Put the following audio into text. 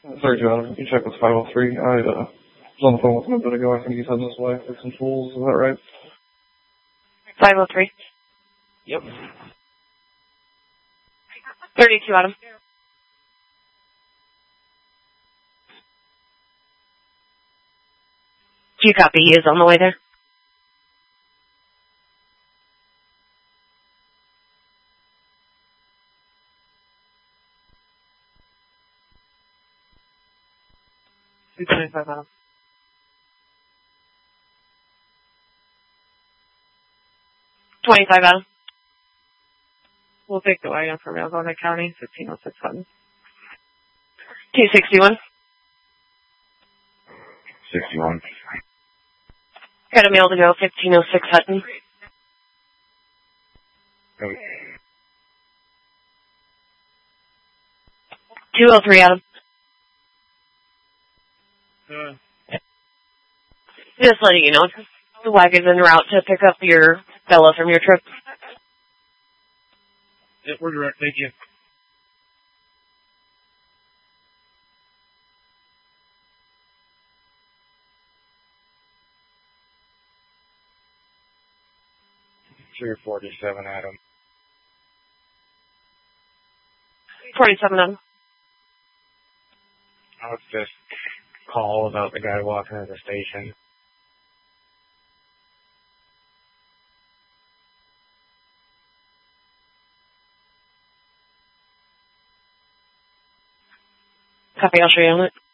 Sorry, John. You check with 503. I was on the phone with him a bit ago. I think he's heading this way for some tools. Is that right? 503. Yep. 32, Adam. Do you copy? He is on the way there. $225, Adam. $25, Adam. We'll take the wagon from Arizona County, 1506 Hutton. 261. 61. Got a mail to go, 1506 Hutton. Okay. 203, Adam. Just letting you know, the wagon's en route to pick up your fella from your trip. Yep, we're direct. Thank you. Sure, 47, Adam. 47, Adam. I was just call about the guy walking into the station. Copy, I'll show you on it.